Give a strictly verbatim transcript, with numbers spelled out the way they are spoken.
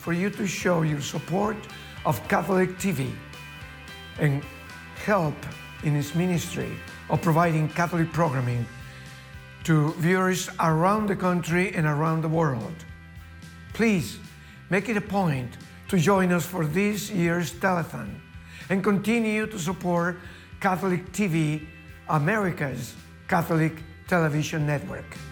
for you to show your support of Catholic T V and help in its ministry of providing Catholic programming to viewers around the country and around the world. Please make it a point to join us for this year's telethon and continue to support Catholic T V, America's Catholic television network.